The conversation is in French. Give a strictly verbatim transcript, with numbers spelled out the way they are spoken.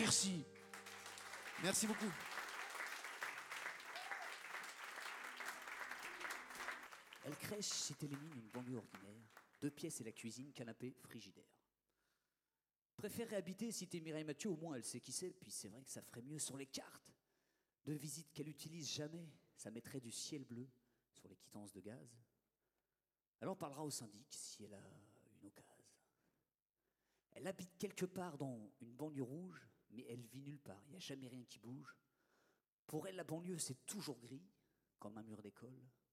Merci. Merci beaucoup. Elle crèche chez Télémine, une banlieue ordinaire. Deux pièces et la cuisine, canapé, frigidaire. Préférerais habiter, cité Mireille Mathieu, au moins elle sait qui c'est, puis c'est vrai que ça ferait mieux sur les cartes de visite qu'elle utilise jamais. Ça mettrait du ciel bleu sur les quittances de gaz. Elle en parlera au syndic si elle a une occasion. Elle habite quelque part dans une banlieue rouge, mais elle vit nulle part, il n'y a jamais rien qui bouge. Pour elle, la banlieue, c'est toujours gris, comme un mur d'école.